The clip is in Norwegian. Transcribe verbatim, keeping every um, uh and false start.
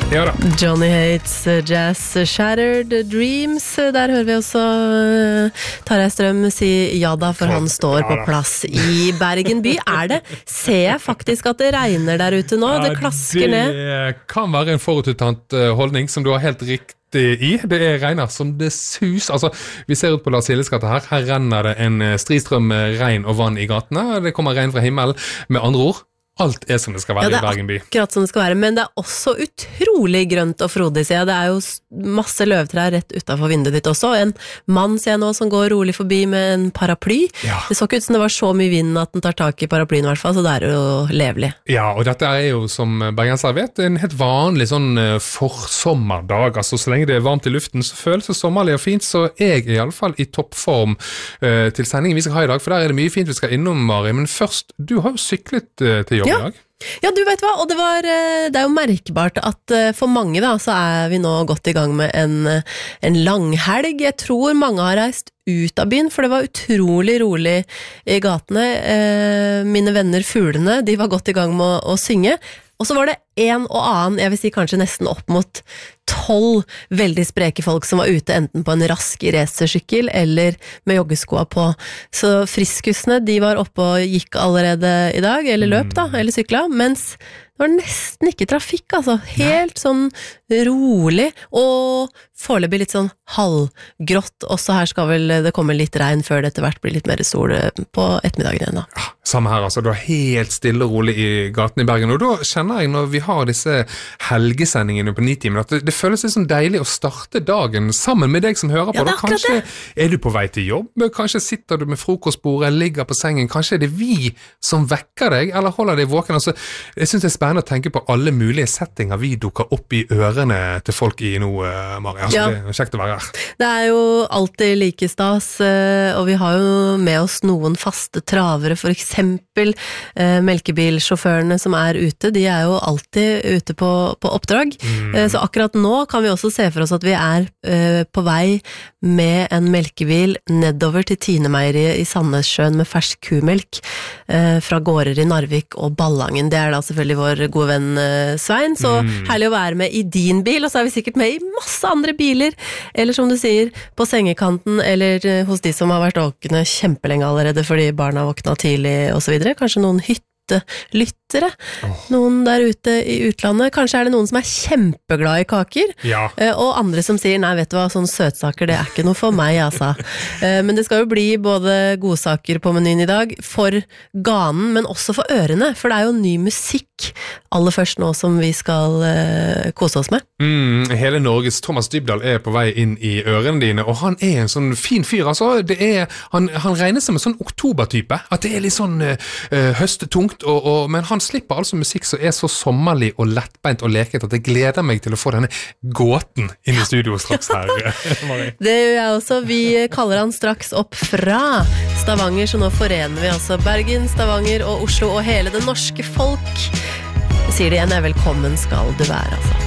Ja da. Johnny Hates Jazz Shattered Dreams. Der hører vi også Tarjei Strøm si ja da, for han står på plass i Bergen by. Er det? Ser jeg faktisk at det regner der ute nå? Det klasker ned. Det kan være en forututtant holdning som du har helt riktig i. Det er regner som det sus. Altså, vi ser ut på Lars Hilles gate her. Her renner det en stristrøm regn og vann i gatene. Det kommer regn fra himmelen. Med andre ord, alt er som det skal være ja, i Bergen by. Det er akkurat som det skal være, men det er også utrolig grønt og frodig, sier jeg. Det er jo masse løvtrær rett utenfor vinduet ditt også. En mann, ser jeg nå, som går rolig forbi med en paraply. Ja. Det så ikke ut som det var så mye vind at den tar tak i paraplyen i hvert fall, så det er jo levelig. Ja, og dette er jo, som bergenser vet, en helt vanlig sånn forsommerdag. Altså, så lenge det er varmt i luften, så føles det sommerlig og fint, så jeg er i alle fall i toppform uh, til sendingen vi skal ha i dag, for der er det mye fint vi skal innom, Mari. Men først, du har jo syklet uh, til jobb. Ja. ja, du vet hva, og det, var, det er jo merkbart at for mange da, så er vi nå godt i gang med en, en langhelg. Jeg tror mange har reist ut av byen, for det var utrolig rolig i gatene. Mine venner fuglene, de var godt i gang med å, å synge. Og så var det en og annen, jeg vil si kanskje nesten opp mot tolv veldig spreke folk som var ute enten på en rask racersykkel eller med joggeskoa på. Så friskusene, de var oppe og gikk allerede i dag, eller løp da, eller sykla, mens det var nesten ikke trafikk, altså. Helt sånn rolig, og foreløpig litt sånn halvgrått. Også her skal vel det komme litt regn før det etter hvert blir litt mer sol på ettermiddagen igjen da. Ja, samme her, altså. Du er helt stille og rolig i gaten i Bergen, og da kjenner jeg når vi har disse helgesendingene på Nitimen, at det, det føles litt sånn deilig å starte dagen sammen med deg som hører på. Ja, da kanskje er du på vei til jobb, kanskje sitter du med frokostbordet, ligger på sengen, kanskje er det vi som vekker deg, eller holder deg våken. Altså, jeg synes det er spennende å tenke på alle mulige settinger vi dukker opp i ørene til folk i nå, Mari. Altså, ja. Det er kjekt å være her. Det er jo alltid like stas, og vi har jo med oss noen faste travere, for eksempel eh, melkebilsjåførene som er ute, de er jo alltid ute på, på oppdrag. Mm. Eh, så akkurat nå kan vi også se for oss at vi er eh, på vei med en melkebil nedover til Tinemeieriet i Sandnessjøen med fersk kumelk eh, fra gårder i Narvik og Ballangen. Det er da selvfølgelig vår gode venn eh, Svein, så mm. herlig å være med i din bil, og så er vi sikkert med i masse andre biler, eller som du sier, på sengekanten, eller eh, hos de som har vært våkne kjempelenge allerede fordi barna våkna tidlig og så videre. Kanskje noen hyttelyttere, oh. noen der ute i utlandet. Kanskje er det noen som er kjempeglad i kaker, ja. og andre som sier, nei, vet du hva, sånne søtsaker, det er ikke noe for meg, altså. Men det skal jo bli både godsaker på menyen i dag, for ganen, men også for ørene, for det er jo ny musikk aller først nå som vi skal uh, kose oss med. Mm, hele Norges Thomas Dybdahl er på vei inn i ørene dine, og han er en sånn fin fyr, altså. Det er, han, han regner seg med sånn oktobertype, at det er litt sånn uh, høstetungt, og, og, men han slipper altså musikk som er så sommerlig og lettbeint og leket, at jeg gleder meg til å få denne gåten inn i studio straks her. Det gjør jeg også. Vi kaller han straks opp fra Stavanger, så nå forener vi altså Bergen, Stavanger og Oslo og hele det norske folk. Sier de igjen, velkommen skal du være, altså.